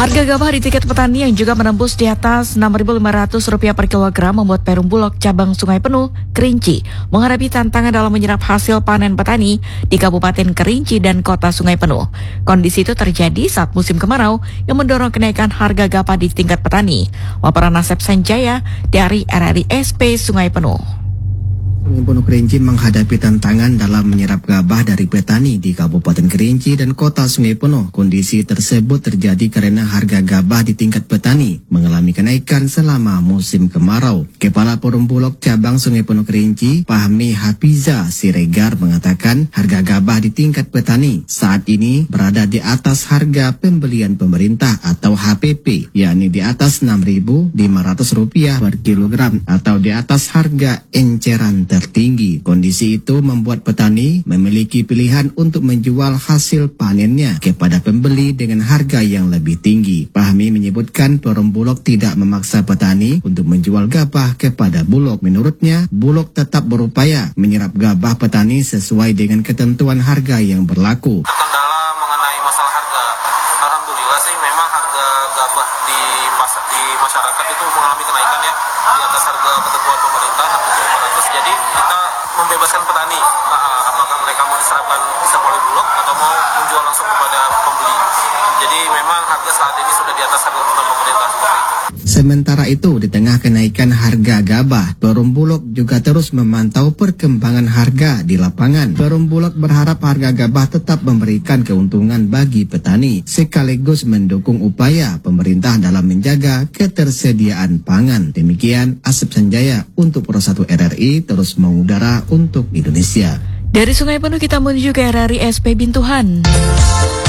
Harga gabah di tingkat petani yang juga menembus di atas Rp6.500 per kilogram membuat Perum Bulog cabang Sungai Penuh, Kerinci menghadapi tantangan dalam menyerap hasil panen petani di Kabupaten Kerinci dan Kota Sungai Penuh. Kondisi itu terjadi saat musim kemarau yang mendorong kenaikan harga gabah di tingkat petani. Laporan Asep Sanjaya dari RRI SP Sungai Penuh. Sungai Penuh Kerinci menghadapi tantangan dalam menyerap gabah dari petani di Kabupaten Kerinci dan Kota Sungai Penuh. Kondisi tersebut terjadi karena harga gabah di tingkat petani mengalami kenaikan selama musim kemarau. Kepala Perum Bulog Cabang Sungai Penuh Kerinci, Fahmi Hafiza Siregar mengatakan harga gabah di tingkat petani saat ini berada di atas harga pembelian pemerintah atau HPP, yakni di atas Rp6.500 per kilogram atau di atas harga enceran tertinggi. Kondisi itu membuat petani memiliki pilihan untuk menjual hasil panennya kepada pembeli dengan harga yang lebih tinggi. Fahmi menyebutkan Perum Bulog tidak memaksa petani untuk menjual gabah kepada Bulog. Menurutnya, Bulog tetap berupaya menyerap gabah petani sesuai dengan ketentuan harga yang berlaku. Kendala mengenai masalah harga, alhamdulillah sih memang harga gabah di masyarakat itu mengalami kenaikan ya, di atas harga ketentuan pemerintah Rp6.500. Jadi kita membebaskan petani, apakah mereka mau diserahkan bisa oleh Bulog atau mau menjual langsung kepada pembeli. Jadi memang harga saat ini sudah di atas harga ketentuan pemerintah seperti itu. Sementara itu, di tengah kenaikan harga gabah, Perum Bulog juga terus memantau perkembangan harga di lapangan. Perum Bulog berharap harga gabah tetap memberikan keuntungan bagi petani, sekaligus mendukung upaya pemerintah dalam menjaga ketersediaan pangan. Demikian Asep Sanjaya untuk Pro 1 RRI terus mengudara untuk Indonesia. Dari Sungai Penuh kita menuju ke RRI SP Bintuhan.